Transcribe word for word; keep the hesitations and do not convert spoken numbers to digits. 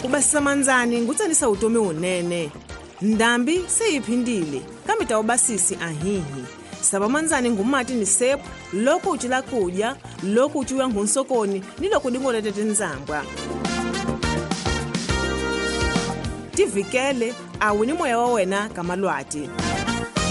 Ubasisa manzani ngutsanisa utomi unene. Ndambi seyiphindile, kambe tawubasisi ahihi. Saba manzani ngumati ni sepu, loko uchila kudya, loko uchiwa ngunsokoni, niloko dingola tete nzambwa. Tivikele, awini moya wa wena kamalwati.